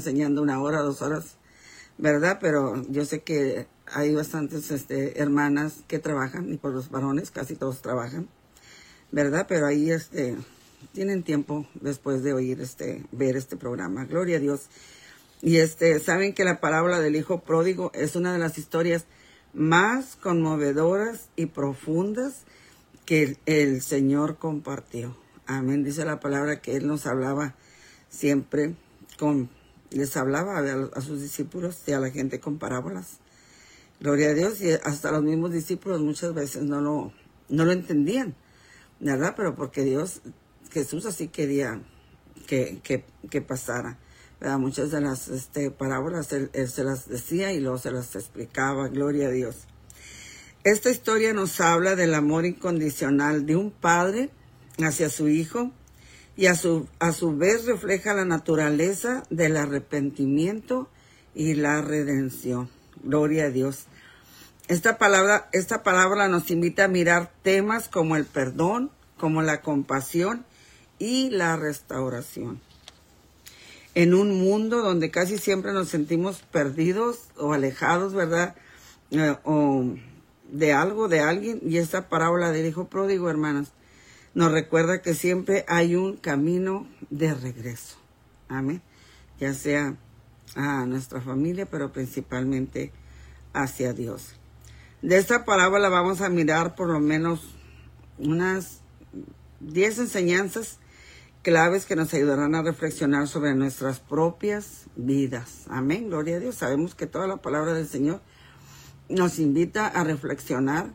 enseñando 1 hora, 2 horas, ¿verdad? Pero yo sé que hay bastantes hermanas que trabajan, y por los varones casi todos trabajan, ¿verdad? Pero ahí tienen tiempo después de oír ver este programa. Gloria a Dios. Y saben que la parábola del hijo pródigo es una de las historias más conmovedoras y profundas que el Señor compartió. Amén. Dice la palabra que Él nos hablaba siempre les hablaba a sus discípulos y a la gente con parábolas. Gloria a Dios. Y hasta los mismos discípulos muchas veces no lo entendían, ¿verdad? Pero porque Jesús así quería que pasara, ¿verdad? Muchas de las parábolas él se las decía y luego se las explicaba. Gloria a Dios. Esta historia nos habla del amor incondicional de un padre hacia su hijo, y a su vez refleja la naturaleza del arrepentimiento y la redención. Gloria a Dios. Esta palabra nos invita a mirar temas como el perdón, como la compasión y la restauración. En un mundo donde casi siempre nos sentimos perdidos o alejados, ¿verdad? O de algo, de alguien, y esta parábola del hijo pródigo, hermanas, nos recuerda que siempre hay un camino de regreso. Amén. Ya sea a nuestra familia, pero principalmente hacia Dios. De esta parábola vamos a mirar por lo menos unas 10 enseñanzas claves que nos ayudarán a reflexionar sobre nuestras propias vidas. Amén. Gloria a Dios. Sabemos que toda la palabra del Señor nos invita a reflexionar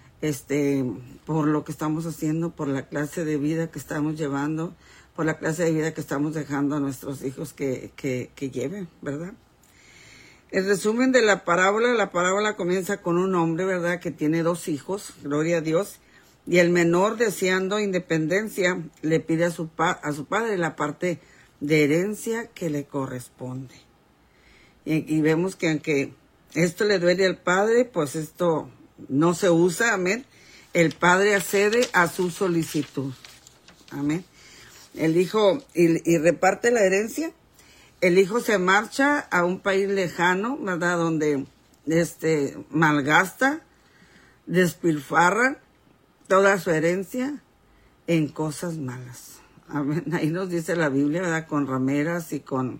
por lo que estamos haciendo, por la clase de vida que estamos llevando, por la clase de vida que estamos dejando a nuestros hijos que lleven, ¿verdad? El resumen de la parábola comienza con un hombre, ¿verdad?, que tiene 2 hijos, gloria a Dios, y el menor, deseando independencia, le pide a su padre la parte de herencia que le corresponde. Y vemos que aunque esto le duele al padre, pues esto no se usa, amén. El padre accede a su solicitud, amén. El hijo, y reparte la herencia. El hijo se marcha a un país lejano, ¿verdad? Donde malgasta, despilfarra toda su herencia en cosas malas. Amén. Ahí nos dice la Biblia, ¿verdad? Con rameras y con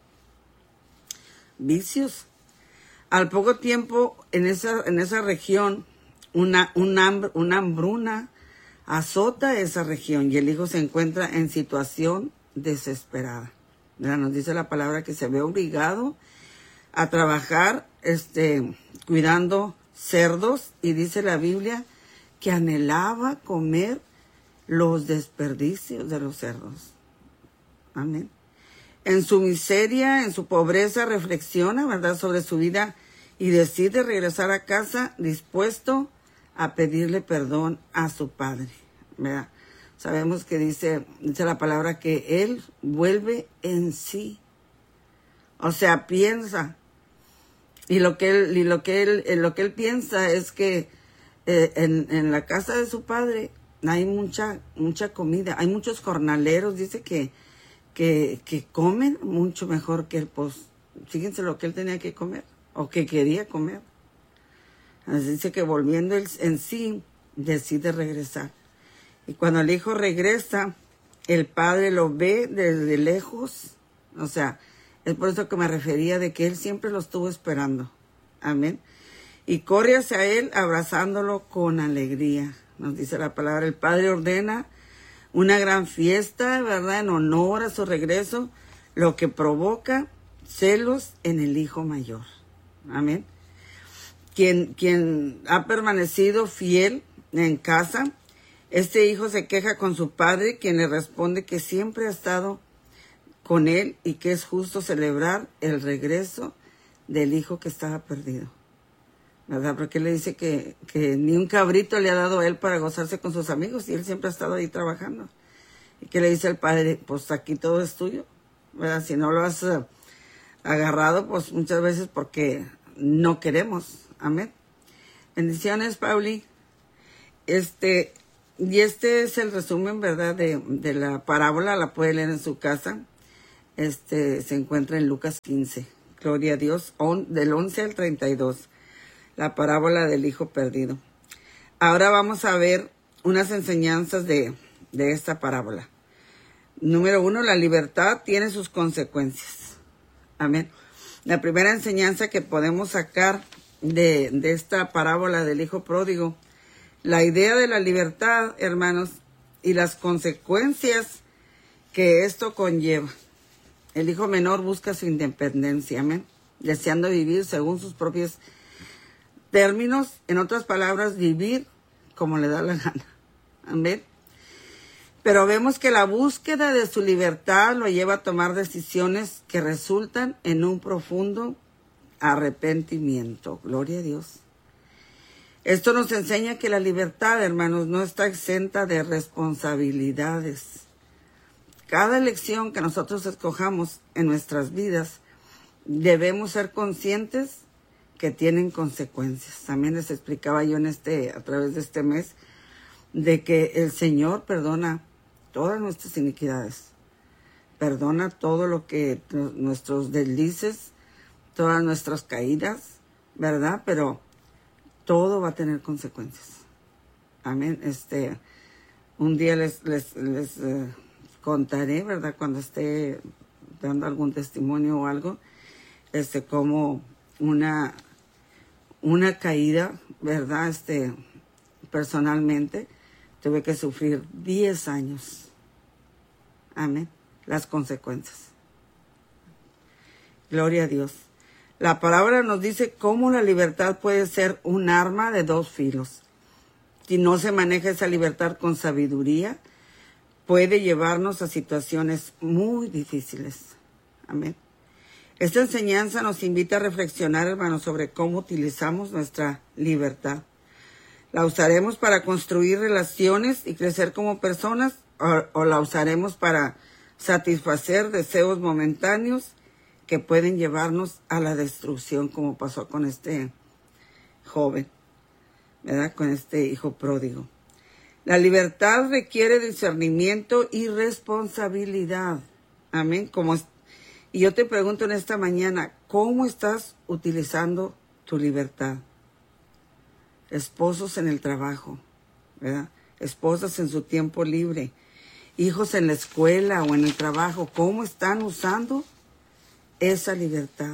vicios. Al poco tiempo, en esa región, una hambruna azota esa región y el hijo se encuentra en situación desesperada. ¿Verdad? Nos dice la palabra que se ve obligado a trabajar cuidando cerdos, y dice la Biblia que anhelaba comer los desperdicios de los cerdos. Amén. En su miseria, en su pobreza, reflexiona, ¿verdad?, sobre su vida y decide regresar a casa dispuesto a pedirle perdón a su padre, ¿verdad? Sabemos que dice la palabra que él vuelve en sí. O sea, piensa. Y lo que él piensa es que en la casa de su padre hay mucha comida. Hay muchos jornaleros, dice que comen mucho mejor que él. Pues fíjense lo que él tenía que comer o que quería comer. Así dice que volviendo él en sí, decide regresar. Y cuando el hijo regresa, el padre lo ve desde lejos. O sea, es por eso que me refería de que él siempre lo estuvo esperando. Amén. Y corre hacia él abrazándolo con alegría. Nos dice la palabra, el padre ordena una gran fiesta, ¿verdad?, en honor a su regreso, lo que provoca celos en el hijo mayor. Amén. Quien ha permanecido fiel en casa, este hijo se queja con su padre, quien le responde que siempre ha estado con él y que es justo celebrar el regreso del hijo que estaba perdido, ¿verdad? Porque él le dice que ni un cabrito le ha dado a él para gozarse con sus amigos y él siempre ha estado ahí trabajando. Y que le dice el padre, pues aquí todo es tuyo, ¿verdad? Si no lo has agarrado, pues muchas veces porque no queremos. Amén. Bendiciones, Pauli. Y este es el resumen, ¿verdad?, de la parábola. La puede leer en su casa. se encuentra en Lucas 15. Gloria a Dios, del 11 al 32. La parábola del hijo perdido. Ahora vamos a ver unas enseñanzas de esta parábola. Número 1, la libertad tiene sus consecuencias. Amén. La primera enseñanza que podemos sacar de esta parábola del hijo pródigo, la idea de la libertad, hermanos, y las consecuencias que esto conlleva. El hijo menor busca su independencia, amén, deseando vivir según sus propios términos, en otras palabras, vivir como le da la gana, amén. Pero vemos que la búsqueda de su libertad lo lleva a tomar decisiones que resultan en un profundo arrepentimiento. Gloria a Dios. Esto nos enseña que la libertad, hermanos, no está exenta de responsabilidades. Cada elección que nosotros escojamos en nuestras vidas, debemos ser conscientes que tienen consecuencias. También les explicaba yo a través de este mes, de que el Señor perdona todas nuestras iniquidades. Perdona todo lo que nuestros deslices, todas nuestras caídas, ¿verdad? Pero todo va a tener consecuencias. Amén. Un día les contaré, ¿verdad? Cuando esté dando algún testimonio o algo, como una caída, ¿verdad? Personalmente tuve que sufrir 10 años. Amén. Las consecuencias. Gloria a Dios. La palabra nos dice cómo la libertad puede ser un arma de dos filos. Si no se maneja esa libertad con sabiduría, puede llevarnos a situaciones muy difíciles. Amén. Esta enseñanza nos invita a reflexionar, hermanos, sobre cómo utilizamos nuestra libertad. ¿La usaremos para construir relaciones y crecer como personas o la usaremos para satisfacer deseos momentáneos que pueden llevarnos a la destrucción, como pasó con este joven, ¿verdad? Con este hijo pródigo? La libertad requiere discernimiento y responsabilidad. Amén. Y yo te pregunto en esta mañana, ¿cómo estás utilizando tu libertad? Esposos en el trabajo, ¿verdad? Esposas en su tiempo libre, hijos en la escuela o en el trabajo, ¿cómo están usando esa libertad?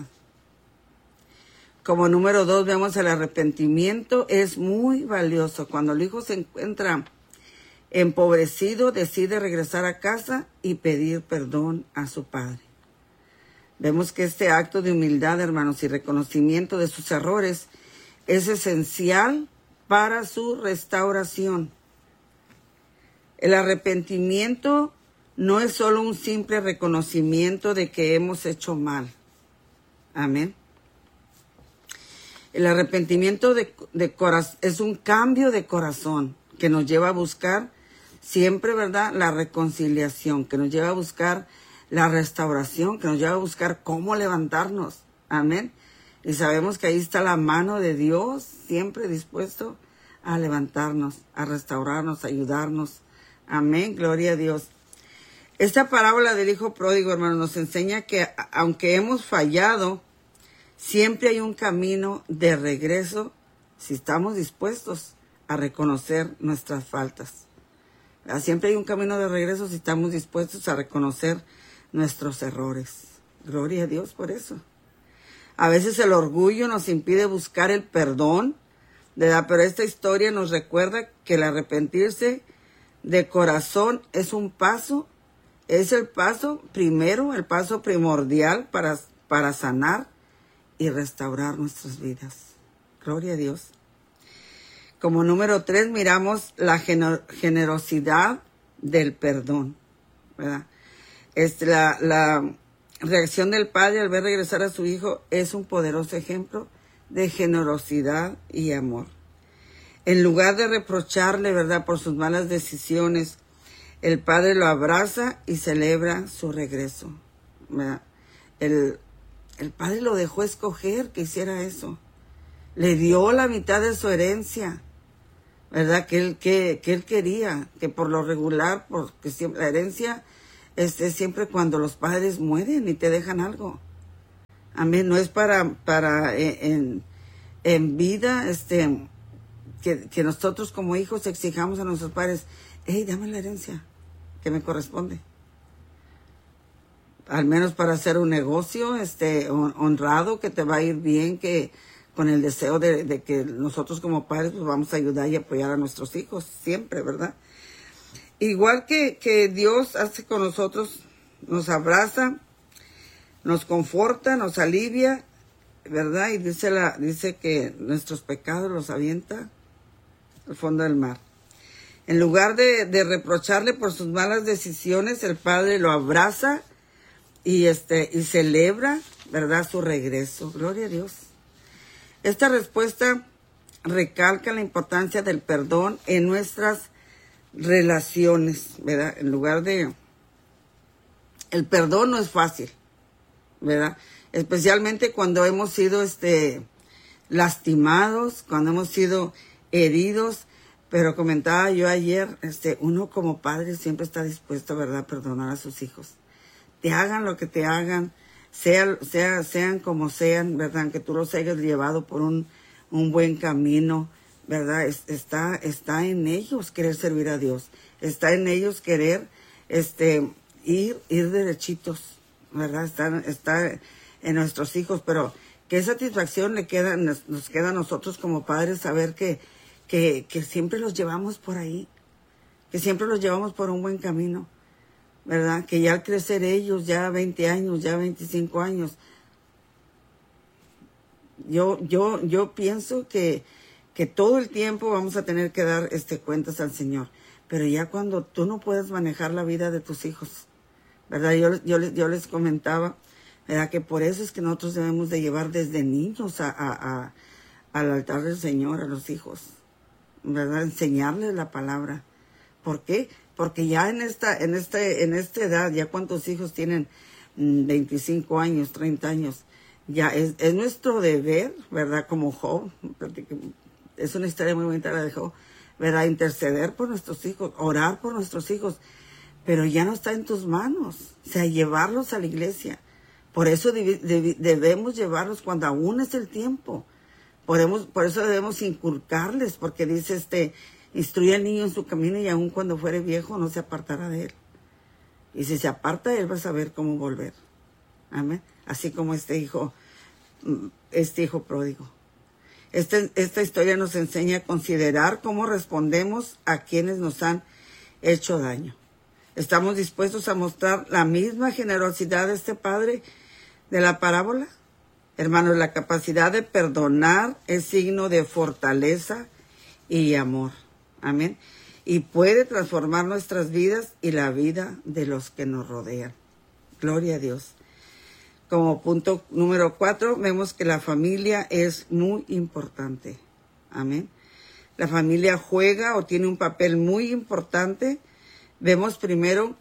Como número 2, vemos el arrepentimiento es muy valioso. Cuando el hijo se encuentra empobrecido, decide regresar a casa y pedir perdón a su padre. Vemos que este acto de humildad, hermanos, y reconocimiento de sus errores es esencial para su restauración. El arrepentimiento no es solo un simple reconocimiento de que hemos hecho mal. Amén. El arrepentimiento es un cambio de corazón que nos lleva a buscar siempre, ¿verdad?, la reconciliación, que nos lleva a buscar la restauración, que nos lleva a buscar cómo levantarnos. Amén. Y sabemos que ahí está la mano de Dios, siempre dispuesto a levantarnos, a restaurarnos, a ayudarnos. Amén, gloria a Dios. Esta parábola del hijo pródigo, hermanos, nos enseña que aunque hemos fallado, siempre hay un camino de regreso si estamos dispuestos a reconocer nuestras faltas. Siempre hay un camino de regreso si estamos dispuestos a reconocer nuestros errores. Gloria a Dios por eso. A veces el orgullo nos impide buscar el perdón, ¿verdad? Pero esta historia nos recuerda que el arrepentirse de corazón es el paso primordial para sanar y restaurar nuestras vidas. Gloria a Dios. Como número 3, miramos la generosidad del perdón, ¿verdad? La reacción del padre al ver regresar a su hijo es un poderoso ejemplo de generosidad y amor. En lugar de reprocharle, ¿verdad?, por sus malas decisiones, el padre lo abraza y celebra su regreso, ¿verdad? El padre lo dejó escoger que hiciera eso. Le dio la mitad de su herencia, ¿verdad?, que él quería, que por lo regular, porque siempre la herencia siempre cuando los padres mueren y te dejan algo. Amén. No es para en vida, que nosotros como hijos exijamos a nuestros padres, hey, dame la herencia que me corresponde. Al menos para hacer un negocio, honrado, que te va a ir bien, que con el deseo de que nosotros como padres pues vamos a ayudar y apoyar a nuestros hijos siempre, ¿verdad? Igual que Dios hace con nosotros, nos abraza, nos conforta, nos alivia, ¿verdad? Y dice que nuestros pecados los avienta al fondo del mar. En lugar de reprocharle por sus malas decisiones, el Padre lo abraza y celebra, ¿verdad?, su regreso. Gloria a Dios. Esta respuesta recalca la importancia del perdón en nuestras relaciones, ¿verdad? En lugar de... El perdón no es fácil, ¿verdad? Especialmente cuando hemos sido lastimados, cuando hemos sido heridos. Pero comentaba yo ayer, uno como padre siempre está dispuesto, ¿verdad?, a perdonar a sus hijos. Te hagan lo que te hagan, sean como sean, ¿verdad?, que tú los hayas llevado por un buen camino, ¿verdad? Está en ellos querer servir a Dios. Está en ellos querer ir derechitos, ¿verdad? Está en nuestros hijos, pero qué satisfacción nos queda a nosotros como padres saber que siempre los llevamos por ahí, que siempre los llevamos por un buen camino, ¿verdad? Que ya al crecer ellos, ya 20 años, ya 25 años, yo pienso que todo el tiempo vamos a tener que dar cuentas al Señor, pero ya cuando tú no puedes manejar la vida de tus hijos, ¿verdad? Yo les comentaba, ¿verdad?, que por eso es que nosotros debemos de llevar desde niños al altar del Señor a los hijos, ¿verdad? Enseñarles la palabra. ¿Por qué? Porque ya en esta edad, ya cuántos hijos tienen 25 años, 30 años, ya es nuestro deber, ¿verdad? Como Job, es una historia muy bonita la de Job, ¿verdad? Interceder por nuestros hijos, orar por nuestros hijos, pero ya no está en tus manos, o sea, llevarlos a la iglesia. Por eso debemos llevarlos cuando aún es el tiempo. Por eso debemos inculcarles, porque dice, instruye al niño en su camino y aun cuando fuere viejo no se apartará de él. Y si se aparta, él va a saber cómo volver. Amén. Así como este hijo pródigo. Esta historia nos enseña a considerar cómo respondemos a quienes nos han hecho daño. ¿Estamos dispuestos a mostrar la misma generosidad de este padre de la parábola? Hermanos, la capacidad de perdonar es signo de fortaleza y amor. Amén. Y puede transformar nuestras vidas y la vida de los que nos rodean. Gloria a Dios. Como punto número 4, vemos que la familia es muy importante. Amén. La familia juega o tiene un papel muy importante. Vemos primero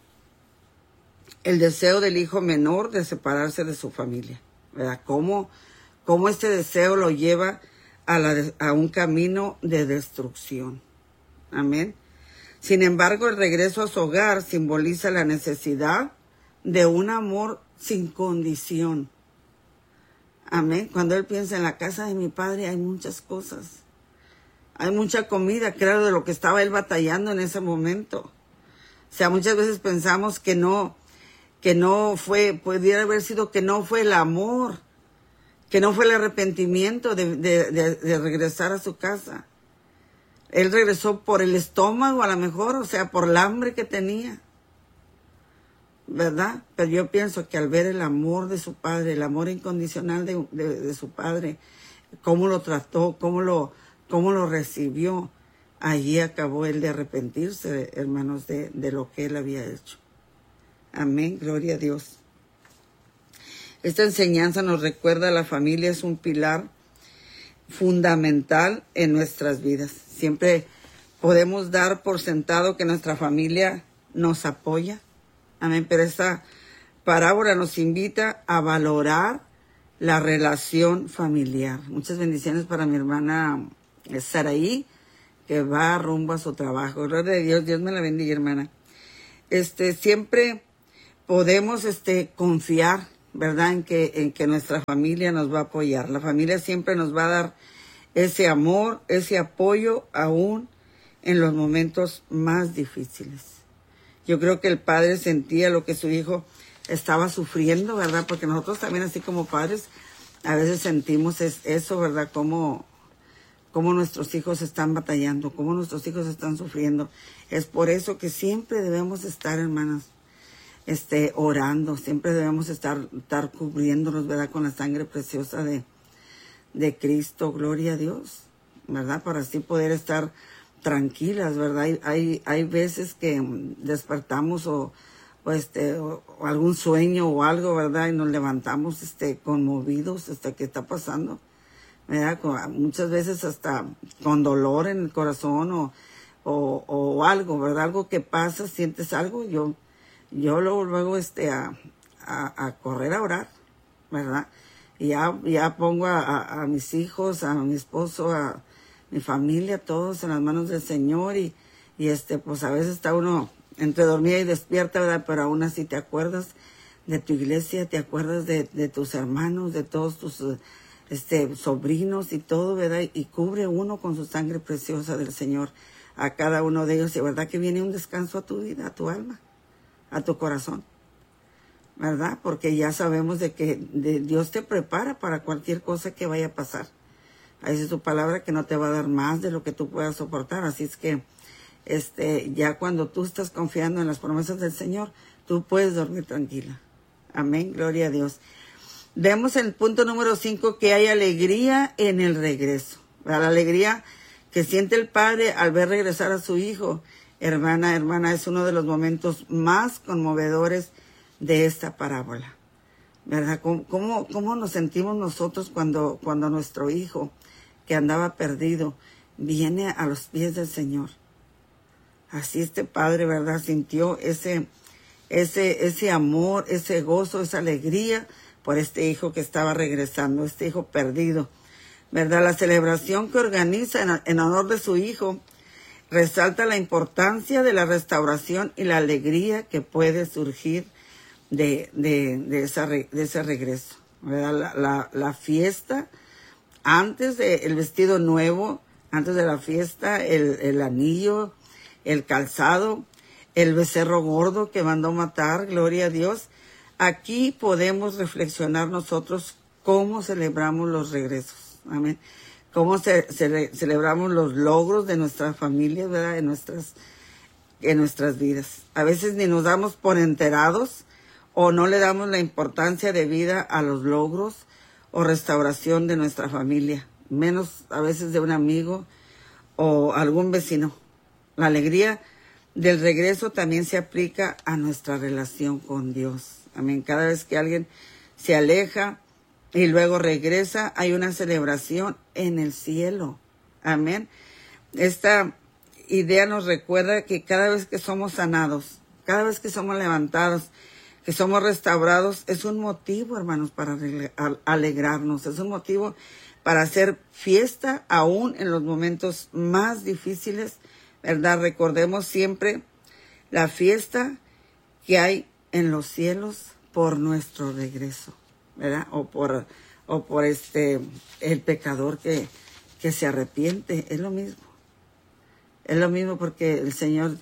el deseo del hijo menor de separarse de su familia, ¿verdad? Cómo este deseo lo lleva a un camino de destrucción. Amén. Sin embargo, el regreso a su hogar simboliza la necesidad de un amor sin condición. Amén. Cuando él piensa en la casa de mi padre hay muchas cosas. Hay mucha comida, claro, de lo que estaba él batallando en ese momento. O sea, muchas veces pensamos que no fue, pudiera haber sido que no fue el amor, que no fue el arrepentimiento de regresar a su casa. Él regresó por el estómago a lo mejor, o sea, por el hambre que tenía, ¿verdad? Pero yo pienso que al ver el amor de su padre, el amor incondicional de su padre, cómo lo trató, cómo lo recibió, allí acabó él de arrepentirse, hermanos, de lo que él había hecho. Amén, gloria a Dios. Esta enseñanza nos recuerda que la familia es un pilar fundamental en nuestras vidas. Siempre podemos dar por sentado que nuestra familia nos apoya. Amén, pero esta parábola nos invita a valorar la relación familiar. Muchas bendiciones para mi hermana Saraí, que va rumbo a su trabajo. Gloria a Dios, Dios me la bendiga, hermana. Siempre podemos confiar, ¿verdad? En que nuestra familia nos va a apoyar. La familia siempre nos va a dar ese amor, ese apoyo, aún en los momentos más difíciles. Yo creo que el padre sentía lo que su hijo estaba sufriendo, ¿verdad? Porque nosotros también, así como padres, a veces sentimos eso, ¿verdad? Cómo nuestros hijos están batallando, cómo nuestros hijos están sufriendo. Es por eso que siempre debemos estar, hermanas, orando, siempre debemos estar cubriéndolos, ¿verdad? Con la sangre preciosa de Cristo, gloria a Dios, ¿verdad? Para así poder estar tranquilas, ¿verdad? Hay veces que despertamos o algún sueño o algo, ¿verdad? Y nos levantamos conmovidos, ¿qué está pasando? ¿Verdad? Muchas veces hasta con dolor en el corazón o algo, ¿verdad? Algo que pasa, sientes algo, yo luego a correr a orar, ¿verdad? Y ya pongo a mis hijos, a mi esposo, a mi familia, todos en las manos del Señor y pues a veces está uno entre dormida y despierta, ¿verdad? Pero aún así te acuerdas de tu iglesia, te acuerdas de tus hermanos, de todos tus sobrinos y todo, ¿verdad? Y cubre uno con su sangre preciosa del Señor a cada uno de ellos. Y verdad que viene un descanso a tu vida, a tu alma, a tu corazón, ¿verdad? Porque ya sabemos de que Dios te prepara para cualquier cosa que vaya a pasar. Ahí dice su palabra que no te va a dar más de lo que tú puedas soportar. Así es que ya cuando tú estás confiando en las promesas del Señor, tú puedes dormir tranquila. Amén, gloria a Dios. Vemos en el punto número 5 que hay alegría en el regreso. La alegría que siente el padre al ver regresar a su hijo. Hermana, es uno de los momentos más conmovedores de esta parábola, ¿verdad? ¿Cómo nos sentimos nosotros cuando nuestro hijo, que andaba perdido, viene a los pies del Señor? Así este padre, ¿verdad? Sintió ese amor, ese gozo, esa alegría por este hijo que estaba regresando, este hijo perdido, ¿verdad? La celebración que organiza en honor de su hijo resalta la importancia de la restauración y la alegría que puede surgir de ese regreso, ¿verdad? La fiesta, antes del vestido nuevo, antes de la fiesta, el anillo, el calzado, el becerro gordo que mandó matar, gloria a Dios. Aquí podemos reflexionar nosotros cómo celebramos los regresos, amén. Cómo celebramos los logros de nuestras familias, ¿verdad? En nuestras vidas. A veces ni nos damos por enterados o no le damos la importancia de vida a los logros o restauración de nuestra familia, menos a veces de un amigo o algún vecino. La alegría del regreso también se aplica a nuestra relación con Dios. Amén. Cada vez que alguien se aleja y luego regresa, hay una celebración en el cielo. Amén. Esta idea nos recuerda que cada vez que somos sanados, cada vez que somos levantados, que somos restaurados, es un motivo, hermanos, para alegrarnos. Es un motivo para hacer fiesta aún en los momentos más difíciles, ¿verdad? Recordemos siempre la fiesta que hay en los cielos por nuestro regreso, ¿verdad? O por el pecador que se arrepiente. Es lo mismo. Es lo mismo porque el Señor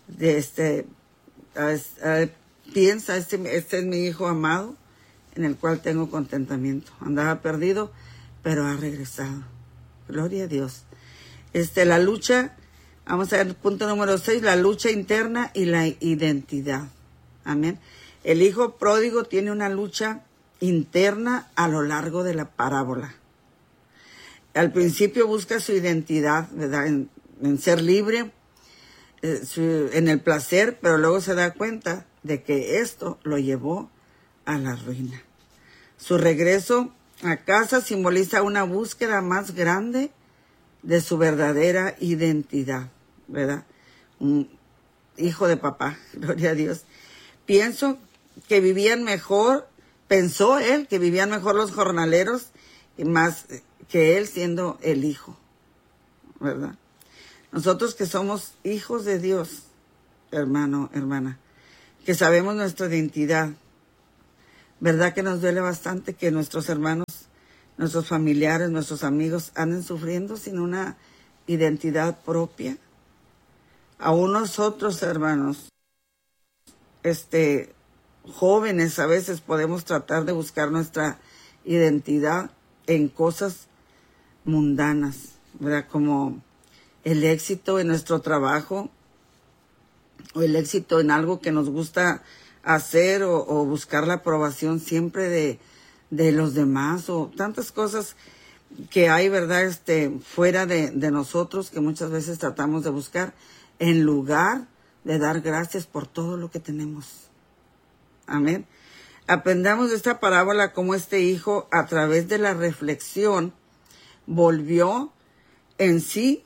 piensa, este es mi hijo amado, en el cual tengo contentamiento. Andaba perdido, pero ha regresado. Gloria a Dios. La lucha, vamos a ver el punto número 6, la lucha interna y la identidad. Amén. El hijo pródigo tiene una lucha interna a lo largo de la parábola. Al principio busca su identidad, ¿verdad? En ser libre, en el placer, pero luego se da cuenta de que esto lo llevó a la ruina. Su regreso a casa simboliza una búsqueda más grande de su verdadera identidad, ¿verdad? Un hijo de papá, gloria a Dios. Pensó él que vivían mejor los jornaleros y más que él siendo el hijo, ¿verdad? Nosotros que somos hijos de Dios, hermano, hermana, que sabemos nuestra identidad. ¿Verdad que nos duele bastante que nuestros hermanos, nuestros familiares, nuestros amigos anden sufriendo sin una identidad propia? Aún nosotros, hermanos, jóvenes, a veces podemos tratar de buscar nuestra identidad en cosas mundanas, ¿verdad? Como el éxito en nuestro trabajo, o el éxito en algo que nos gusta hacer, o buscar la aprobación siempre de los demás, o tantas cosas que hay, ¿verdad? Fuera de nosotros, que muchas veces tratamos de buscar, en lugar de dar gracias por todo lo que tenemos. Amén. Aprendamos de esta parábola cómo este hijo, a través de la reflexión, volvió en sí,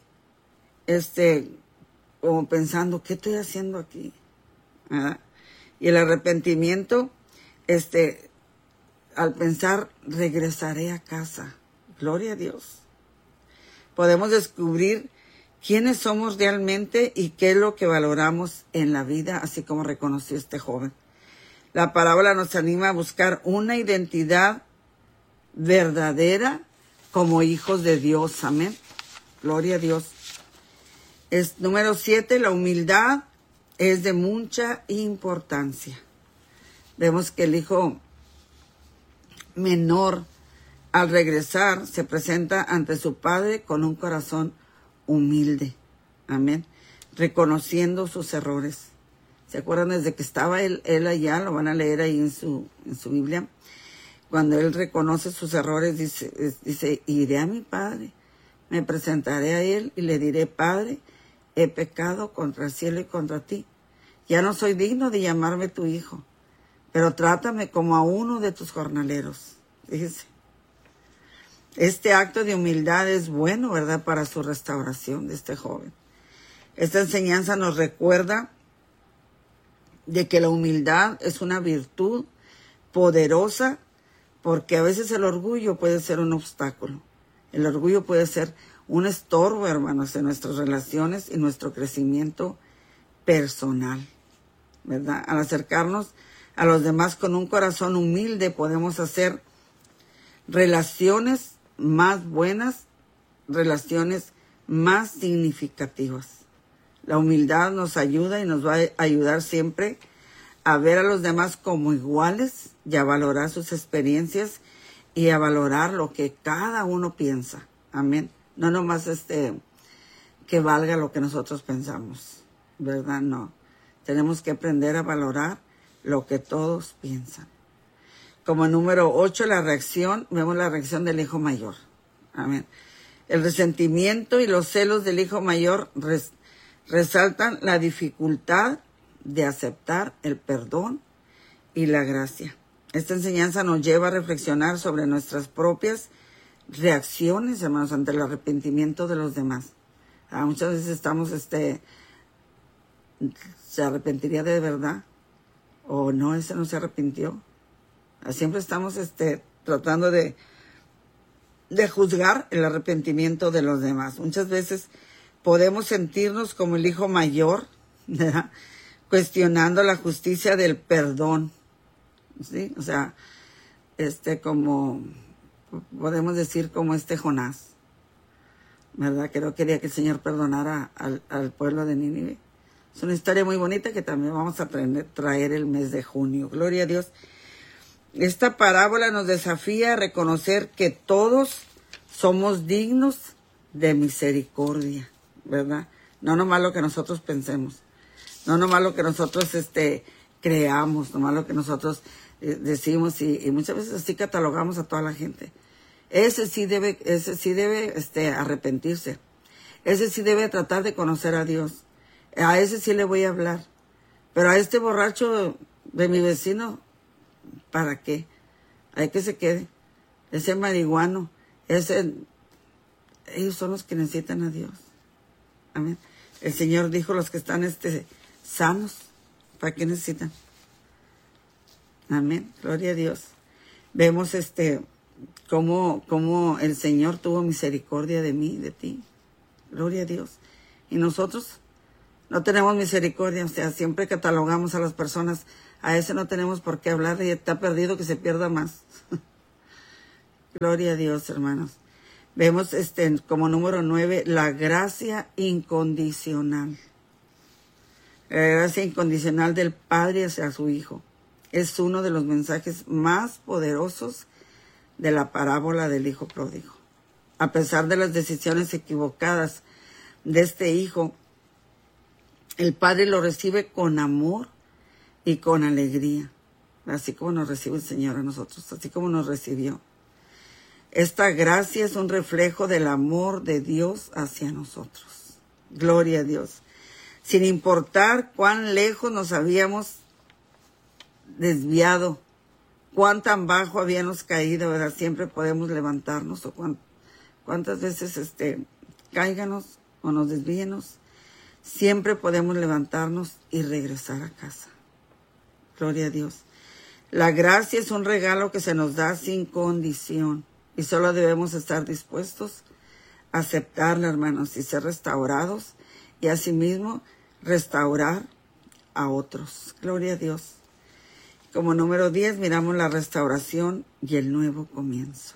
como pensando, ¿qué estoy haciendo aquí? ¿Verdad? Y el arrepentimiento, al pensar, regresaré a casa. Gloria a Dios. Podemos descubrir quiénes somos realmente y qué es lo que valoramos en la vida, así como reconoció este joven. La parábola nos anima a buscar una identidad verdadera como hijos de Dios. Amén. Gloria a Dios. Número 7, la humildad es de mucha importancia. Vemos que el hijo menor, al regresar, se presenta ante su padre con un corazón humilde. Amén. Reconociendo sus errores. ¿Se acuerdan? Desde que estaba él allá, lo van a leer ahí en su Biblia. Cuando él reconoce sus errores, dice, iré a mi padre, me presentaré a él y le diré, Padre, he pecado contra el cielo y contra ti. Ya no soy digno de llamarme tu hijo, pero trátame como a uno de tus jornaleros. Fíjese. Este acto de humildad es bueno, ¿verdad?, para su restauración de este joven. Esta enseñanza nos recuerda de que la humildad es una virtud poderosa, porque a veces el orgullo puede ser un obstáculo. El orgullo puede ser un estorbo, hermanos, en nuestras relaciones y nuestro crecimiento personal, ¿verdad? Al acercarnos a los demás con un corazón humilde, podemos hacer relaciones más buenas, relaciones más significativas. La humildad nos ayuda y nos va a ayudar siempre a ver a los demás como iguales y a valorar sus experiencias y a valorar lo que cada uno piensa. Amén. No nomás que valga lo que nosotros pensamos, ¿verdad? No. Tenemos que aprender a valorar lo que todos piensan. Como número 8, vemos la reacción del hijo mayor. Amén. El resentimiento y los celos del hijo mayor resaltan la dificultad de aceptar el perdón y la gracia. Esta enseñanza nos lleva a reflexionar sobre nuestras propias reacciones, hermanos, ante el arrepentimiento de los demás. Muchas veces estamos, ¿se arrepentiría de verdad? ¿O no, ese no se arrepintió? Siempre estamos tratando de juzgar el arrepentimiento de los demás. Muchas veces podemos sentirnos como el hijo mayor, ¿verdad?, cuestionando la justicia del perdón, ¿sí? O sea, como podemos decir como Jonás, ¿verdad?, que no quería que el Señor perdonara al pueblo de Nínive. Es una historia muy bonita que también vamos a traer el mes de junio. Gloria a Dios. Esta parábola nos desafía a reconocer que todos somos dignos de misericordia, ¿verdad? No nomás lo que nosotros pensemos, no nomás lo que nosotros creamos, nomás lo que nosotros decimos, y muchas veces así catalogamos a toda la gente. Ese sí debe arrepentirse. Ese sí debe tratar de conocer a Dios. A ese sí le voy a hablar. Pero a este borracho de mi vecino, ¿para qué? Hay que se quede. Ese marihuano, ellos son los que necesitan a Dios. Amén. El Señor dijo, los que están sanos, ¿para qué necesitan? Amén. Gloria a Dios. Vemos cómo el Señor tuvo misericordia de mí, de ti. Gloria a Dios. Y nosotros No tenemos misericordia, o sea, siempre catalogamos a las personas, a ese no tenemos por qué hablar, y está perdido, que se pierda más. Gloria a Dios, hermanos. Vemos como número 9, la gracia incondicional. La gracia incondicional del Padre hacia su Hijo. Es uno de los mensajes más poderosos de la parábola del Hijo Pródigo. A pesar de las decisiones equivocadas de este Hijo, el Padre lo recibe con amor y con alegría, así como nos recibe el Señor a nosotros, así como nos recibió. Esta gracia es un reflejo del amor de Dios hacia nosotros. Gloria a Dios. Sin importar cuán lejos nos habíamos desviado, cuán tan bajo habíamos caído, ¿verdad? Siempre podemos levantarnos, o cuántas veces cáiganos o nos desvíenos, siempre podemos levantarnos y regresar a casa. Gloria a Dios. La gracia es un regalo que se nos da sin condición y solo debemos estar dispuestos a aceptarla, hermanos, y ser restaurados y asimismo restaurar a otros. Gloria a Dios. Como número 10 miramos la restauración y el nuevo comienzo.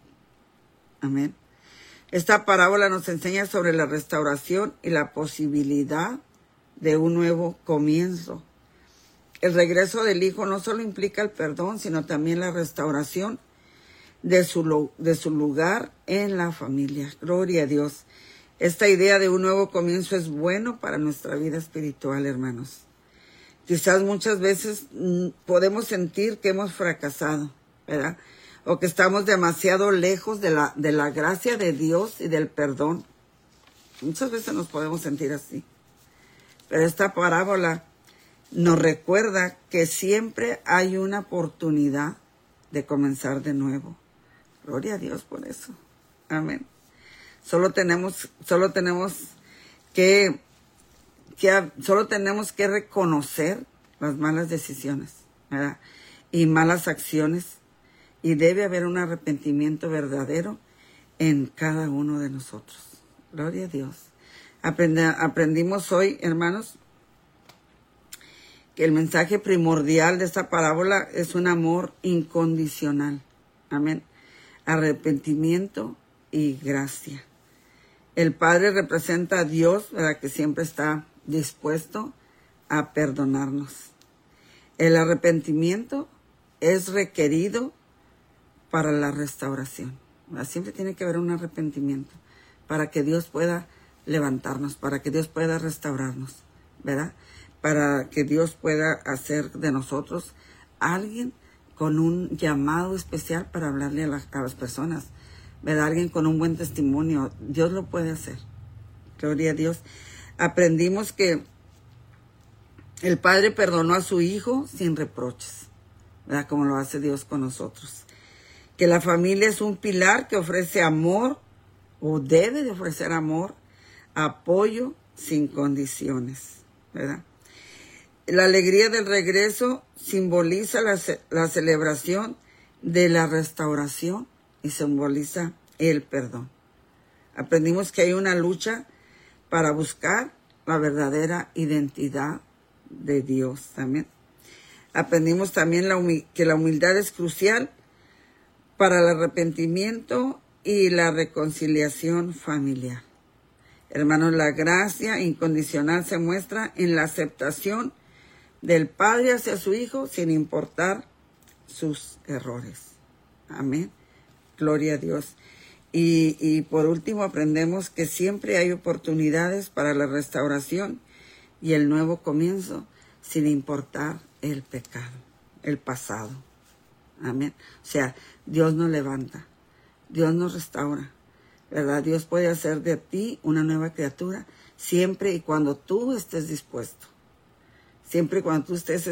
Amén. Esta parábola nos enseña sobre la restauración y la posibilidad de un nuevo comienzo. El regreso del Hijo no solo implica el perdón, sino también la restauración de su lugar en la familia. Gloria a Dios. Esta idea de un nuevo comienzo es bueno para nuestra vida espiritual, hermanos. Quizás muchas veces podemos sentir que hemos fracasado, ¿verdad? O que estamos demasiado lejos de la gracia de Dios y del perdón. Muchas veces nos podemos sentir así. Pero esta parábola nos recuerda que siempre hay una oportunidad de comenzar de nuevo. Gloria a Dios por eso. Amén. Solo tenemos que reconocer las malas decisiones, ¿verdad? Y malas acciones. Y debe haber un arrepentimiento verdadero en cada uno de nosotros. Gloria a Dios. Aprendimos hoy, hermanos, que el mensaje primordial de esta parábola es un amor incondicional. Amén. Arrepentimiento y gracia. El Padre representa a Dios, ¿verdad?, que siempre está dispuesto a perdonarnos. El arrepentimiento es requerido para la restauración. Siempre tiene que haber un arrepentimiento para que Dios pueda levantarnos, para que Dios pueda restaurarnos, ¿verdad? Para que Dios pueda hacer de nosotros alguien con un llamado especial para hablarle a las personas, ¿verdad? Alguien con un buen testimonio. Dios lo puede hacer. Gloria a Dios. Aprendimos que el Padre perdonó a su Hijo sin reproches, ¿verdad? Como lo hace Dios con nosotros. Que la familia es un pilar que ofrece amor, o debe de ofrecer amor, apoyo sin condiciones, ¿verdad? La alegría del regreso simboliza la celebración de la restauración y simboliza el perdón. Aprendimos que hay una lucha para buscar la verdadera identidad de Dios también. Aprendimos también que la humildad es crucial para el arrepentimiento y la reconciliación familiar. Hermanos, la gracia incondicional se muestra en la aceptación del Padre hacia su Hijo sin importar sus errores. Amén. Gloria a Dios. Y por último aprendemos que siempre hay oportunidades para la restauración y el nuevo comienzo sin importar el pecado, el pasado. Amén. O sea, Dios nos levanta, Dios nos restaura, ¿verdad? Dios puede hacer de ti una nueva criatura siempre y cuando tú estés dispuesto. Siempre y cuando tú estés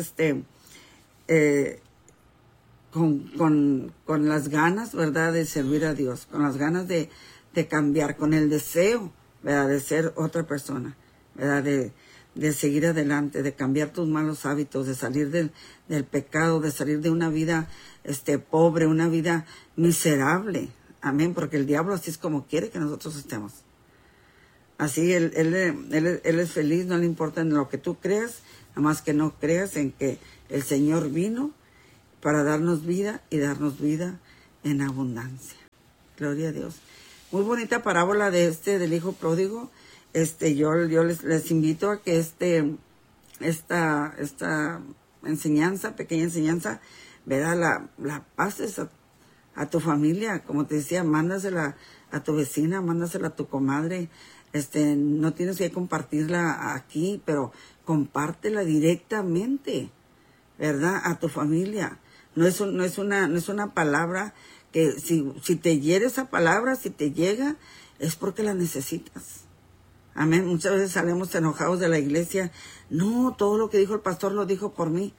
con las ganas, ¿verdad?, de servir a Dios, con las ganas de cambiar, con el deseo, ¿verdad?, de ser otra persona, ¿verdad?, de seguir adelante, de cambiar tus malos hábitos, de salir del pecado, de salir de una vida pobre, una vida miserable. Amén, porque el diablo así es como quiere que nosotros estemos. Así él es feliz, no le importa en lo que tú creas, nada más que no creas en que el Señor vino para darnos vida y darnos vida en abundancia. Gloria a Dios. Muy bonita parábola del hijo pródigo. Yo les invito a que esta enseñanza, pequeña enseñanza, ¿verdad? La pases a tu familia, como te decía, mándasela a tu vecina, mándasela a tu comadre. No tienes que compartirla aquí, pero compártela directamente, ¿verdad? A tu familia. No es una palabra que si te hiere esa palabra, si te llega, es porque la necesitas. Amén. Muchas veces salimos enojados de la iglesia. No, todo lo que dijo el pastor lo dijo por mí.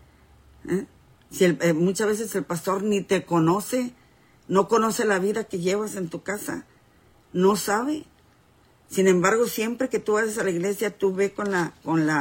Muchas veces el pastor ni te conoce, no conoce la vida que llevas en tu casa, no sabe. Sin embargo, siempre que tú vas a la iglesia, tú ves con la,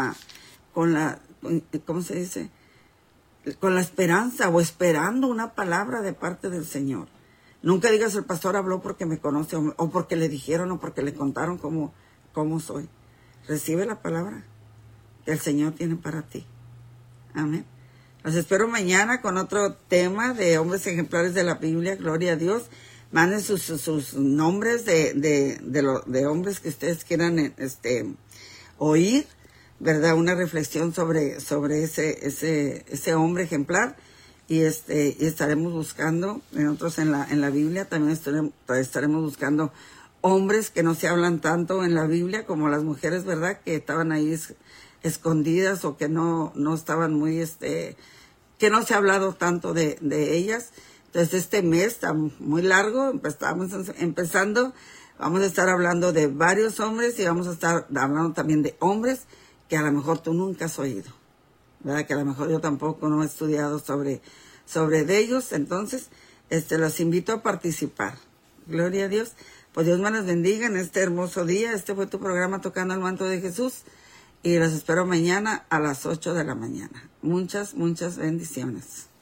¿cómo se dice? Con la esperanza o esperando una palabra de parte del Señor. Nunca digas el pastor habló porque me conoce o porque le dijeron o porque le contaron cómo soy. Recibe la palabra que el Señor tiene para ti. Amén. Los espero mañana con otro tema de hombres ejemplares de la Biblia. Gloria a Dios. Manden sus nombres de hombres que ustedes quieran oír, ¿verdad? Una reflexión sobre ese hombre ejemplar. Y estaremos buscando, nosotros en la Biblia también estaremos buscando hombres que no se hablan tanto en la Biblia como las mujeres, ¿verdad? Que estaban ahí escondidas o que no estaban muy, que no se ha hablado tanto de ellas. Entonces este mes está muy largo, estamos empezando, vamos a estar hablando de varios hombres y vamos a estar hablando también de hombres que a lo mejor tú nunca has oído, ¿verdad? Que a lo mejor yo tampoco no he estudiado sobre de ellos. Entonces, los invito a participar. Gloria a Dios. Pues Dios me los bendiga en este hermoso día. Este fue tu programa Tocando el Manto de Jesús. Y los espero mañana a las 8 de la mañana. Muchas, muchas bendiciones.